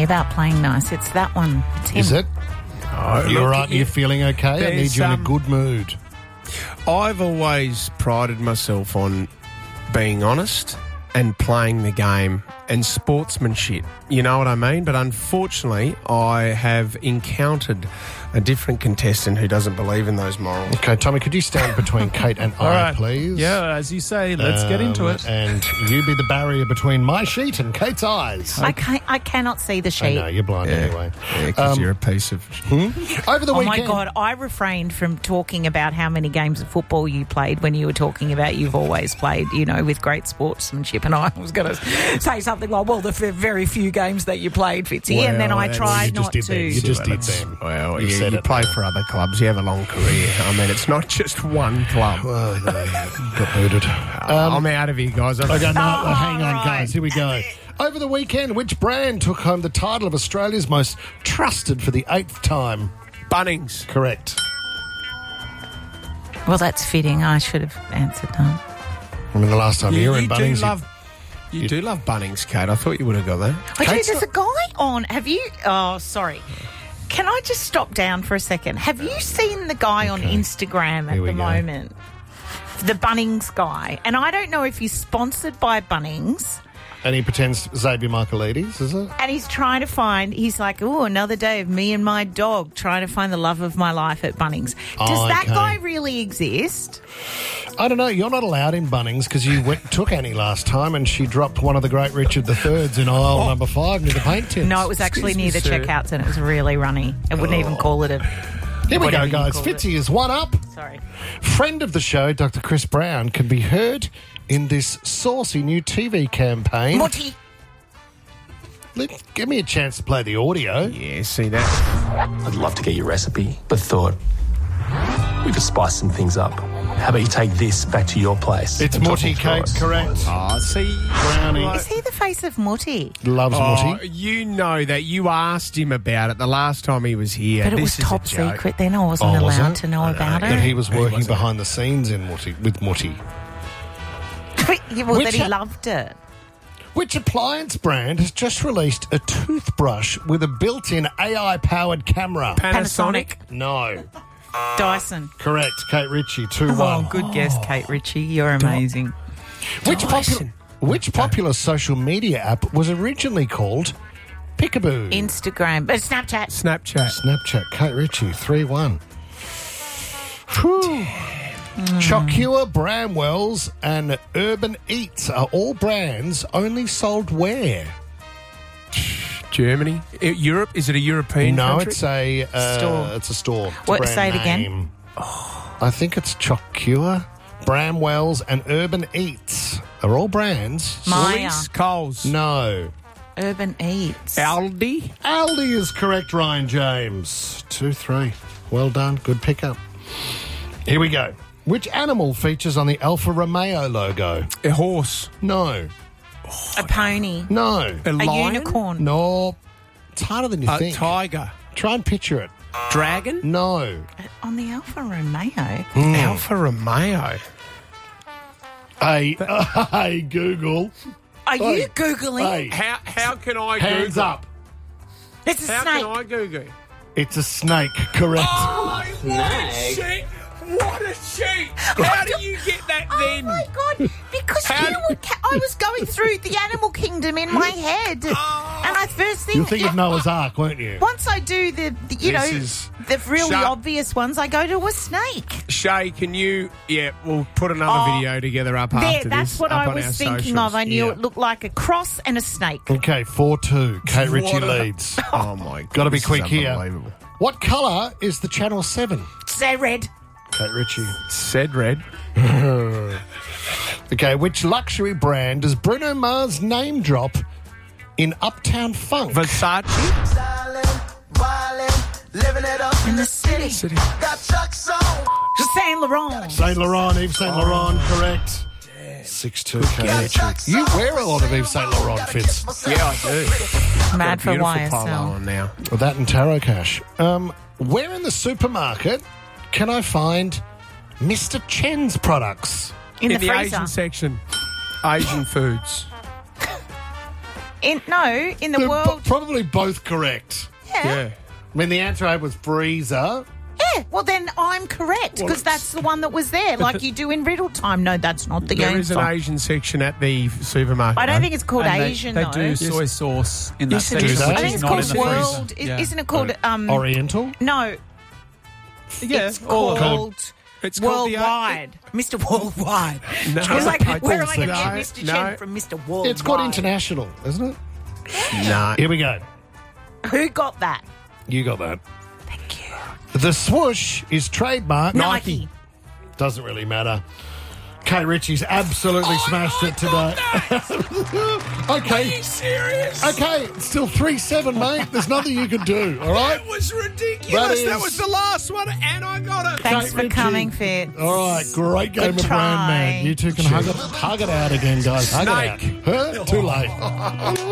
about playing nice. It's that one. It's him. Is it? Oh, You're right. You're feeling okay? I need you in a good mood. I've always prided myself on being honest and playing the game and sportsmanship. You know what I mean? But unfortunately, I have encountered a different contestant who doesn't believe in those morals. Okay, Tommy, could you stand between Kate and I, right. please? Yeah, as you say, let's get into it. And you be the barrier between my sheet and Kate's eyes. I cannot see the I sheet. know, you're blind anyway. Yeah, because you're a piece of... Over the Oh, weekend... my God. I refrained from talking about how many games of football you played when you were talking about you've always played, with great sportsmanship. And I was going to say something like, well, the very few games that you played, Fitzy. Well, and then I that's- tried you just not did to. that. You just did them. Well, You said you it. play for other clubs. You have a long career. I mean, it's not just one club. Oh, no, got booted. I'm out of here, guys. Okay, no, hang on, right. guys. Here we go. Over the weekend, which brand took home the title of Australia's most trusted for the 8th time? Bunnings. Correct. Well, that's fitting. I should have answered that. I mean, the last time you were in do Bunnings... love... You do love Bunnings, Kate. I thought you would have got that. I do. Kate's There's a guy on. Have you? Oh, sorry. Can I just stop down for a second? Have you seen the guy on Instagram at Here we the go. moment? The Bunnings guy. And I don't know if he's sponsored by Bunnings. And he pretends Xavier Michaelides, is it? And he's trying to find, he's like, oh, another day of me and my dog trying to find the love of my life at Bunnings. Does that okay. guy really exist? I don't know. You're not allowed in Bunnings because you took Annie last time and she dropped one of the great Richard III's in aisle number 5 near the paint tins. No, it was actually near the checkouts and it was really runny. I wouldn't even call it a... Here we go, whatever you guys. called it. Fitzy is one up. Sorry. Friend of the show, Dr. Chris Brown, can be heard in this saucy new TV campaign. Morty. Give me a chance to play the audio. Yeah, see that? I'd love to get your recipe, but thought we could spice some things up. How about you take this back to your place? It's and Morty, toss it Kate, for us? correct. Oh, see... Brownie. Is he the face of Morty? Loves Oh, Morty. you know that. You asked him about it the last time he was here. But it This was is a top joke. secret then. I wasn't was allowed it? to know about That it. he was working wasn't. behind the scenes in Morty, with Morty. Well, Which that he ha- loved it. Which appliance brand has just released a toothbrush with a built-in AI-powered camera? Panasonic. No. Dyson. Correct. Kate Ritchie, 2-1. Oh, good guess, Kate Ritchie. You're amazing. Which popular social media app was originally called Peekaboo? Instagram. But Snapchat. Snapchat. Kate Ritchie, 3-1. Whew. Chocua, Bramwells and Urban Eats are all brands only sold where? Germany. Europe. Is it a European No, country? it's a Store. It's a store. It's a What, brand say it again? name. I think it's Chocua, Bramwells and Urban Eats are all brands. Maya. Woolies, Coles. No. Urban Eats. Aldi. Aldi is correct, Ryan James. 2-3. Well done. Good pickup. Here we go. Which animal features on the Alfa Romeo logo? A horse. No. A pony. No. A A lion. unicorn. No. It's harder than you A think. tiger. Try and picture it. Dragon. No. On the Alfa Romeo. Alfa Romeo. Hey, Google. Are Hey. you Googling? Hey, How can I hands Google? up. It's a How snake. can I Google? It's a snake, correct. Oh, what a cheat! What a cheat! How do you get that then? Oh my God! Because I was going through the animal kingdom in my head, and I first You'll think think of Noah's Ark, won't you? once I do the the really Shut- obvious ones, I go to a snake. Shay, can you... Yeah, we'll put another video together up There, after that's this. what up I on was our thinking socials. of. I knew Yeah. it looked like a cross and a snake. Okay, 4-2. Kate Ritchie What a- leads. Oh, my God. Got to be this is quick here. unbelievable. What colour is the Channel 7? Say red. Kate Ritchie. Said red. Okay, which luxury brand does Bruno Mars name drop in Uptown Funk? Versace. In the city. Saint Laurent. Saint Laurent, Yves Saint Laurent, correct. 6-2, Kate Ritchie. You wear a lot of Yves Saint Laurent, Fitz. Yeah, I do. Mad for Beautiful polo YSL. on now. Well, that and Tarot Cash. Where in the supermarket can I find Mr. Chen's products? In In the the freezer. Asian section. Asian foods. In the They're world. probably both correct. Yeah. I mean, the answer I had was freezer. Yeah, well then I'm correct because that's the one that was there, like you do in Riddle Time. No, that's not the There is an answer. Asian section at the supermarket. I don't think it's called And Asian they though. do soy sauce in that Yes, it section, is. Do which they? I is think it's not called in the World. freezer. Yeah. Isn't it called? Oriental? No, Yeah, it's all of them. called. It's called the- Worldwide, Mr. Worldwide. No. It's like, we're Paul like a said new no. Mr. No. Chen from Mr. Worldwide. It's called international, isn't it? No. Here we go. Who got that? You got that. Thank you. The swoosh is trademark. Nike. Doesn't really matter. Kay Ritchie's absolutely smashed it today. Okay. Are you serious? Okay, it's still 3-7, mate. There's nothing you can do, all right? That was ridiculous. That That is- was the last one, and I got it. Thanks Kate for Ritchie. coming, Fitz. All right, great game Good of Brown try. Man. You two can hug it out again, guys. Hug Snake. it out. Huh? Too late.